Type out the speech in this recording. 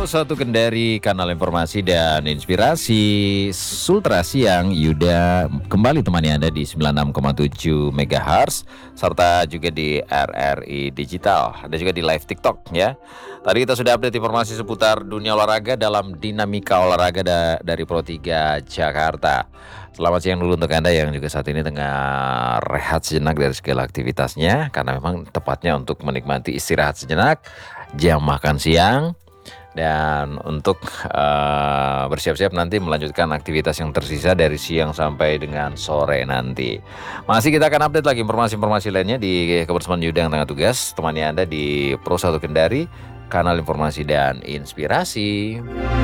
Pro 1 Kendari, kanal informasi dan inspirasi. Sultra Siang, Yuda kembali temani Anda di 96,7 MHz serta juga di RRI Digital. Ada juga di live TikTok ya. Tadi kita sudah update informasi seputar dunia olahraga dalam dinamika olahraga dari Pro 3 Jakarta. Selamat siang dulu untuk Anda yang juga saat ini tengah rehat sejenak dari segala aktivitasnya, karena memang tepatnya untuk menikmati istirahat sejenak, jam makan siang, dan untuk bersiap-siap nanti melanjutkan aktivitas yang tersisa dari siang sampai dengan sore nanti. Masih kita akan update lagi informasi-informasi lainnya di kebersamaan Yuda yang tengah tugas temani Anda di Pro 1 Kendari, kanal informasi dan inspirasi.